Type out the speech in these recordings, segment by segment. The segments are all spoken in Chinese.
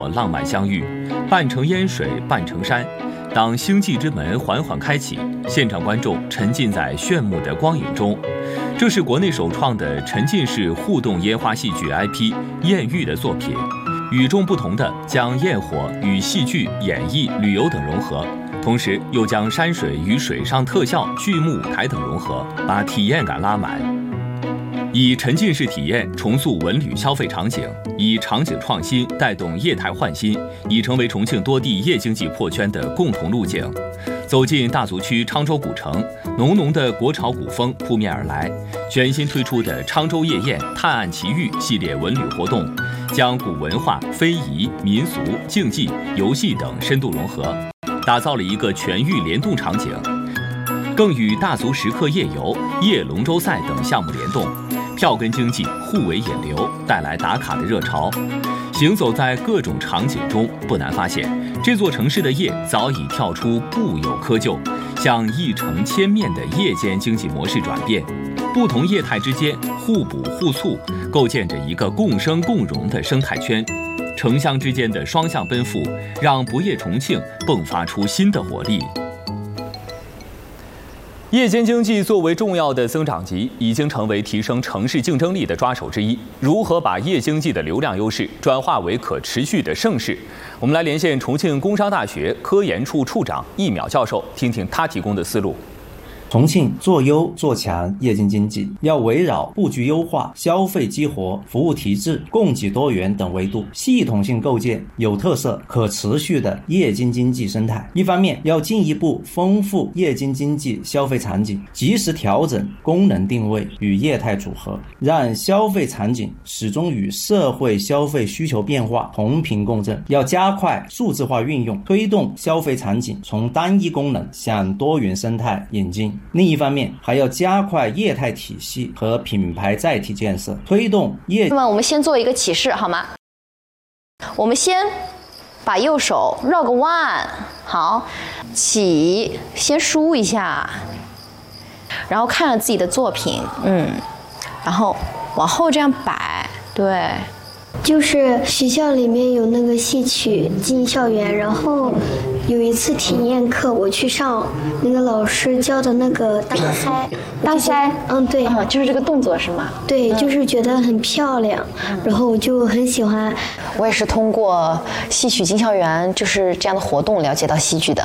浪漫相遇，半城烟水半城山。当星际之门缓缓开启，现场观众沉浸在炫目的光影中。这是国内首创的沉浸式互动烟花戏剧 IP《艳遇》的作品，与众不同的将焰火与戏剧、演绎、旅游等融合，同时又将山水与水上特效、剧目舞台等融合，把体验感拉满。以沉浸式体验重塑文旅消费场景，以场景创新带动业态焕新，已成为重庆多地夜经济破圈的共同路径。走进大足区昌州古城，浓浓的国潮古风扑面而来。全新推出的昌州夜宴探案奇遇系列文旅活动，将古文化、非遗、民俗、竞技、游戏等深度融合，打造了一个全域联动场景，更与大足时刻夜游、夜龙舟赛等项目联动。票根经济互为引流，带来打卡的热潮。行走在各种场景中，不难发现，这座城市的夜早已跳出固有窠臼，向一城千面的夜间经济模式转变。不同业态之间互补互促，构建着一个共生共荣的生态圈。城乡之间的双向奔赴，让不夜重庆迸发出新的活力。夜间经济作为重要的增长极，已经成为提升城市竞争力的抓手之一。如何把夜经济的流量优势转化为可持续的盛世？我们来连线重庆工商大学科研处处长易淼教授，听听他提供的思路。 重庆做优做强夜间经济，要围绕布局优化、消费激活、服务提质、供给多元等维度，系统性构建有特色、可持续的夜间经济生态。一方面，要进一步丰富夜间经济消费场景，及时调整功能定位与业态组合，让消费场景始终与社会消费需求变化同频共振。要加快数字化运用，推动消费场景从单一功能向多元生态演进。另一方面，还要加快业态体系和品牌载体建设，推动业。 那么我们先做一个起势，好吗？我们先把右手绕个弯，好，起，先梳一下，然后看着自己的作品，然后往后这样摆，对。 就是学校里面有那个戏曲进校园，然后有一次体验课，我去上那个老师教的那个大腮，对， 就是这个动作是吗？ 对，就是觉得很漂亮，然后我就很喜欢。 我也是通过戏曲进校园就是这样的活动了解到戏剧的。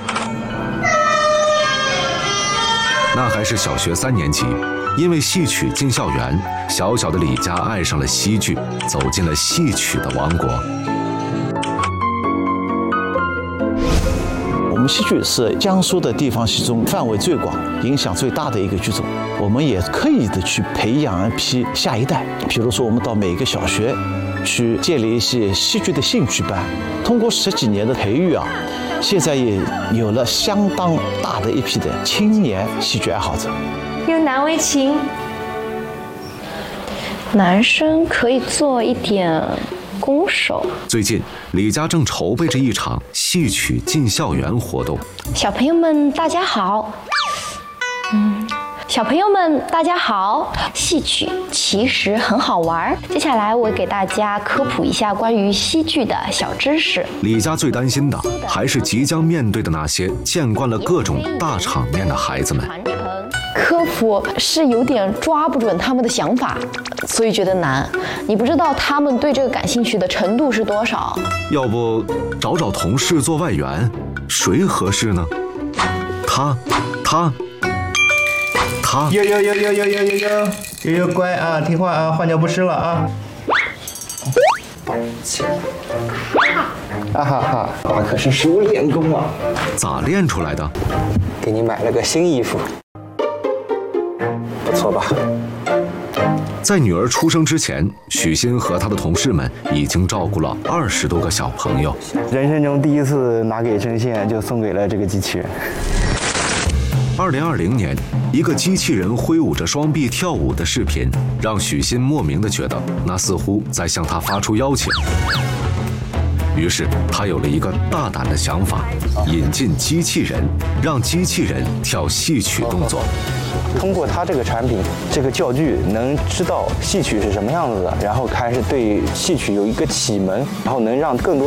那还是小学3年级。因为戏曲进校园，小小的李佳爱上了戏剧，走进了戏曲的王国。 我们戏剧是江苏的地方戏中范围最广、影响最大的一个剧种。我们也刻意的去培养一批下一代，比如说我们到每个小学去建立一些戏剧的兴趣班，通过10几年的培育现在也有了相当大的一批的青年戏剧爱好者。 有难为情， 男生可以做一点攻手。 最近，李佳正筹备着一场戏曲进校园活动。 小朋友们，大家好。小朋友们，大家好！戏曲其实很好玩。接下来我给大家科普一下关于戏剧的小知识。 李佳最担心的还是即将面对的那些见惯了各种大场面的孩子们。 科普是有点抓不准他们的想法，所以觉得难。你不知道他们对这个感兴趣的程度是多少。 要不找找同事做外援，谁合适呢？他。 悠乖啊，听话啊，换尿不湿了啊。啊哈哈，我可是熟练工啊。 咋练出来的？ 给你买了个新衣服，不错吧？ 在女儿出生之前，许昕和他的同事们已经照顾了20多个小朋友。 人生中第一次拿给针线，就送给了这个机器人。 2020年，一个机器人挥舞着双臂跳舞的视频，让许昕莫名地觉得那似乎在向他发出邀请。于是他有了一个大胆的想法，引进机器人，让机器人跳戏曲动作。 通过它这个产品，这个教具能知道戏曲是什么样子的，然后开始对戏曲有一个启蒙，然后能让更多